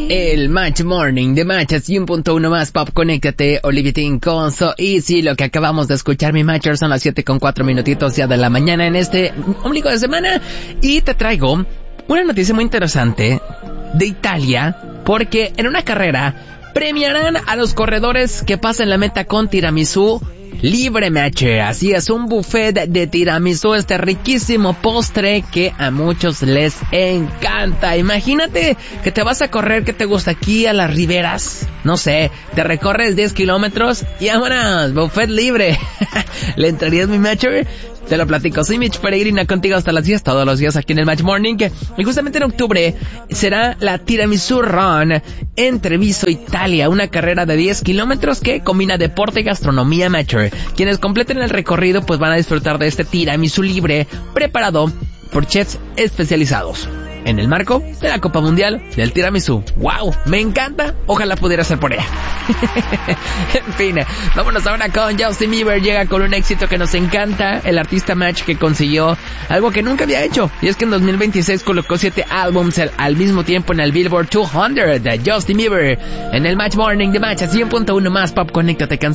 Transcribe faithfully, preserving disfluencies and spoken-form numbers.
El Match Morning de Match cien punto uno más Pop, conéctate, Olivia Dean con So Easy. Lo que acabamos de escuchar, mi Matcher, son las siete con cuatro minutitos ya de la mañana en este ombligo de semana. Y te traigo una noticia muy interesante de Italia, porque en una carrera premiarán a los corredores que pasen la meta con tiramisú libre, Matcher. Así es, un buffet de tiramisú, este riquísimo postre que a muchos les encanta. Imagínate que te vas a correr, que te gusta, aquí a las riberas, no sé, te recorres diez kilómetros y vámonos, buffet libre. ¿Le entrarías, mi Matcher? Te lo platico, soy Mitch Peregrina, contigo hasta las diez, todos los días aquí en el Match Morning. Y justamente en octubre será la Tiramisú Run en Treviso, Italia, una carrera de diez kilómetros que combina deporte y gastronomía, Matcher. Quienes completen el recorrido pues van a disfrutar de este tiramisú libre preparado por chefs especializados en el marco de la Copa Mundial del Tiramisú. ¡Wow! Me encanta. Ojalá pudiera ser por ella. En fin, vámonos ahora con Justin Bieber. Llega con un éxito que nos encanta. El artista Match que consiguió algo que nunca había hecho. Y es que en dos mil veintiséis colocó siete álbums al, al mismo tiempo en el Billboard doscientos de Justin Bieber. En el Match Morning de Match cien punto uno más Pop, conéctate,